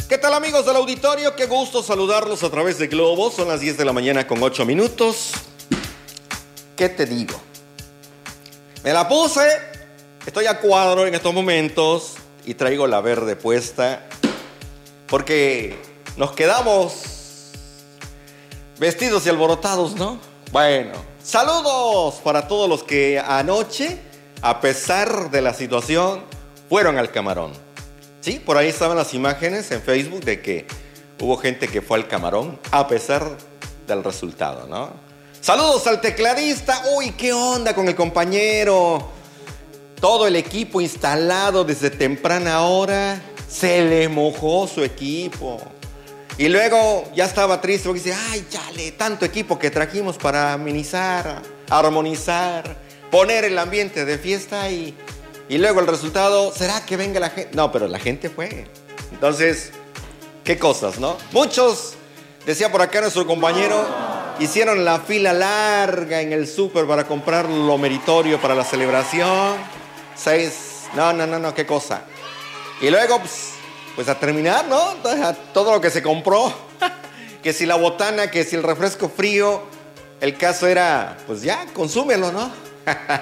¿Qué tal, amigos del auditorio? Qué gusto saludarlos a través de Globo. Son las 10 de la mañana con 8 minutos. ¿Qué te digo? Me la puse, estoy a cuadro en estos momentos y traigo la verde puesta porque nos quedamos vestidos y alborotados, ¿no? Bueno, saludos para todos los que anoche, a pesar de la situación, fueron al Camarón. Sí, por ahí estaban las imágenes en Facebook de que hubo gente que fue al Camarón a pesar del resultado, ¿no? Saludos al tecladista. Uy, ¿qué onda con el compañero? Todo el equipo instalado desde temprana hora. Se le mojó su equipo. Y luego ya estaba triste porque dice, ay, chale, tanto equipo que trajimos para amenizar, armonizar, poner el ambiente de fiesta y luego el resultado, ¿será que venga la gente? No, pero la gente fue. Entonces, qué cosas, ¿no? Muchos, decía por acá nuestro compañero, hicieron la fila larga en el súper para comprar lo meritorio para la celebración. No, qué cosa. Y luego, pues a terminar, ¿no? Todo lo que se compró, que si la botana, que si el refresco frío, el caso era, pues ya, consúmelo, ¿no?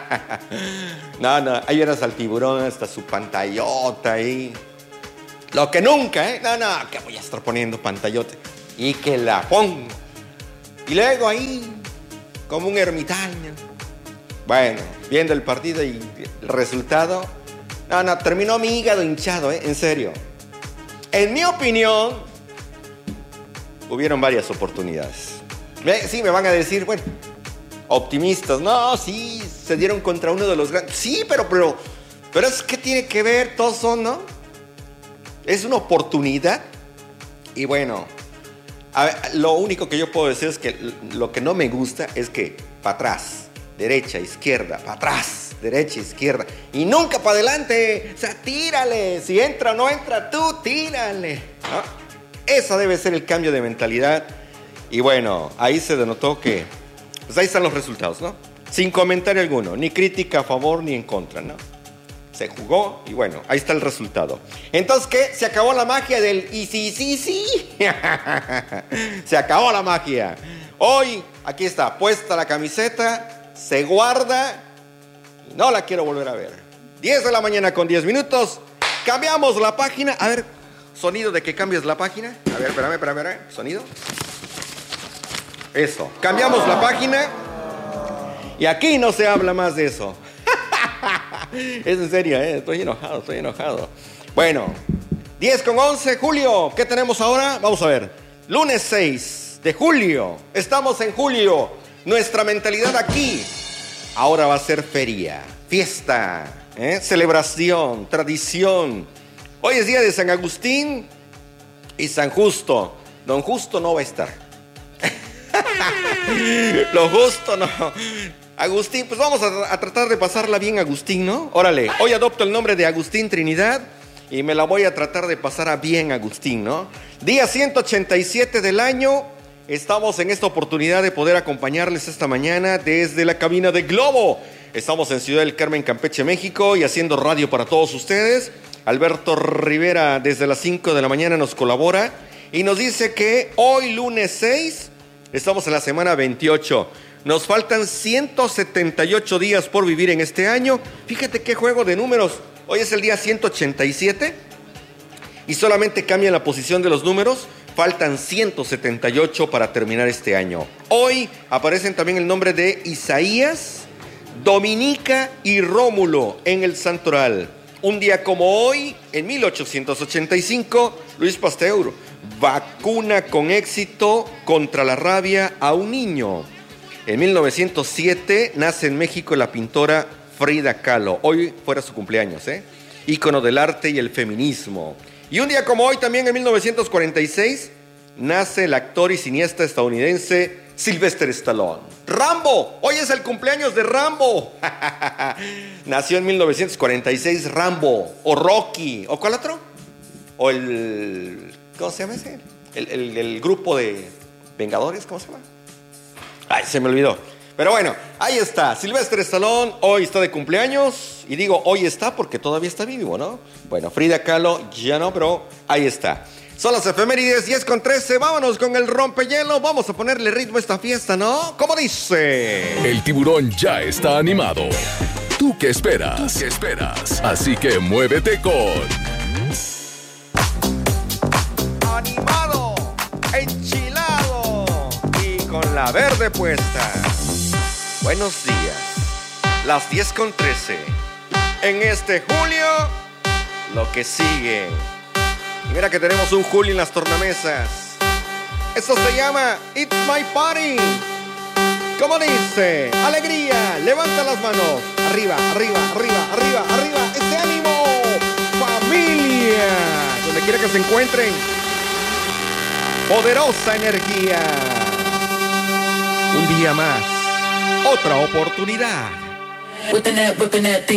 No, ahí vienes al tiburón, hasta su pantallota ahí. Lo que nunca, ¿eh? No, que voy a estar poniendo pantallota. Y que la pongo. Y luego ahí, como un ermitaño. Bueno, viendo el partido y el resultado. No, terminó mi hígado hinchado, ¿eh? En serio. En mi opinión, hubieron varias oportunidades. Sí, me van a decir, bueno, optimistas. No, sí, se dieron contra uno de los grandes. Sí, pero es que tiene que ver, todos son, ¿no? Es una oportunidad. Y bueno, a ver, lo único que yo puedo decir es que lo que no me gusta es que para atrás, derecha, izquierda, para atrás, derecha, izquierda. Y nunca para adelante. O sea, tírale. Si entra o no entra, tú tírale, ¿no? Ese debe ser el cambio de mentalidad. Y bueno, ahí se denotó que pues ahí están los resultados, ¿no? Sin comentario alguno, ni crítica a favor ni en contra, ¿no? Se jugó y bueno, ahí está el resultado. Entonces, ¿qué? Se acabó la magia del y sí. Se acabó la magia. Hoy, aquí está, puesta la camiseta, se guarda y no la quiero volver a ver. 10 de la mañana con 10 minutos. Cambiamos la página. A ver, sonido de que cambies la página. A ver, espérame. Sonido. Eso, cambiamos la página y aquí no se habla más de eso. Es en serio, estoy enojado. Bueno, 10:11, Julio, ¿qué tenemos ahora? Vamos a ver, lunes 6 de julio, estamos en julio, nuestra mentalidad aquí ahora va a ser feria, fiesta, celebración, tradición. Hoy es día de San Agustín y San Justo. Don Justo no va a estar. Lo justo no. Agustín, pues vamos a tratar de pasarla bien, Agustín, ¿no? Órale, hoy adopto el nombre de Agustín Trinidad y me la voy a tratar de pasar a bien, Agustín, ¿no? Día 187 del año. Estamos en esta oportunidad de poder acompañarles esta mañana desde la cabina de Globo. Estamos en Ciudad del Carmen, Campeche, México, y haciendo radio para todos ustedes. Alberto Rivera desde las 5 de la mañana nos colabora y nos dice que hoy, lunes 6, estamos en la semana 28. Nos faltan 178 días por vivir en este año. Fíjate qué juego de números. Hoy es el día 187 y solamente cambia la posición de los números. Faltan 178 para terminar este año. Hoy aparecen también el nombre de Isaías, Dominica y Rómulo en el santoral. Un día como hoy, en 1885, Luis Pasteur vacuna con éxito contra la rabia a un niño. En 1907 nace en México la pintora Frida Kahlo. Hoy fuera su cumpleaños, ícono del arte y el feminismo. Y un día como hoy, también en 1946, nace el actor y cineasta estadounidense Sylvester Stallone. ¡Rambo! Hoy es el cumpleaños de Rambo. Nació en 1946 Rambo, o Rocky, ¿o cuál otro? O el... ¿Cómo se llama ese? El grupo de Vengadores, ¿cómo se llama? Ay, se me olvidó. Pero bueno, ahí está, Sylvester Stallone hoy está de cumpleaños. Y digo hoy está porque todavía está vivo, ¿no? Bueno, Frida Kahlo ya no, pero ahí está. Son las efemérides 10:13. Vámonos con el rompehielo. Vamos a ponerle ritmo a esta fiesta, ¿no? ¿Cómo dice? El tiburón ya está animado. ¿Tú qué esperas? ¿Tú qué esperas? Así que muévete con... Animado, enchilado y con la verde puesta. Buenos días. Las 10:13. En este julio, lo que sigue. Y mira que tenemos un Julio en las tornamesas. Esto se llama It's My Party. ¿Cómo dice? Alegría, levanta las manos. Arriba, arriba, arriba, arriba, arriba. ¡Ese ánimo! ¡Familia! Donde quiera que se encuentren. Poderosa energía. Un día más. Otra oportunidad. Whipping that thing.